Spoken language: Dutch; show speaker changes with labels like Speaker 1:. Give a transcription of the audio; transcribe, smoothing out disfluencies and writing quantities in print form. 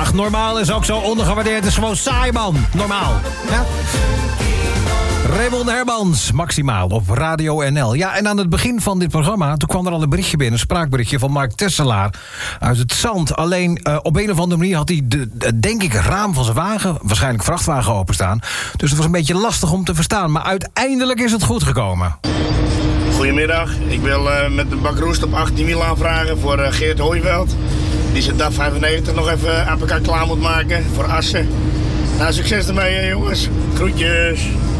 Speaker 1: Ach, normaal is ook zo ondergewaardeerd. Het is gewoon saai, man. Normaal. Ja? Raymond Hermans, Maximaal op Radio NL. Ja, en aan het begin van dit programma, toen kwam er al een berichtje binnen, een spraakberichtje van Mark Tesselaar uit het Zand. Alleen op een of andere manier had hij, denk ik, het raam van zijn wagen, waarschijnlijk vrachtwagen, openstaan. Dus het was een beetje lastig om te verstaan, maar uiteindelijk is het goed gekomen.
Speaker 2: Goedemiddag, ik wil met de bak roest op 18 wiel aanvragen voor Geert Hooiveld. Die zijn DAF 95 nog even aan elkaar klaar moet maken voor Assen. Nou, succes ermee, jongens. Groetjes.